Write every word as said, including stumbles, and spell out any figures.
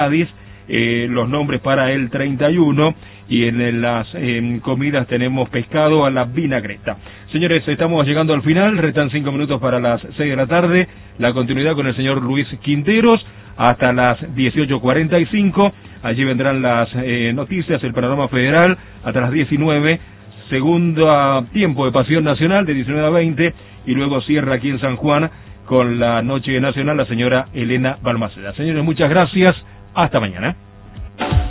eh, los nombres para el treinta y uno, y en las eh, comidas tenemos pescado a la vinagreta. Señores, estamos llegando al final, restan cinco minutos para las seis de la tarde, la continuidad con el señor Luis Quinteros hasta las dieciocho cuarenta y cinco, allí vendrán las eh, noticias, el panorama federal, hasta las diecinueve, segundo tiempo de Pasión Nacional de diecinueve a veinte, y luego cierra aquí en San Juan con la Noche Nacional la señora Elena Balmaceda. Señores, muchas gracias, hasta mañana.